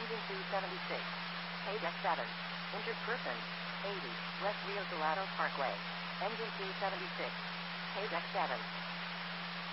Engine 276. Page F7. Injured person. 80. West Rio Salado Parkway. Engine 276. Page F7.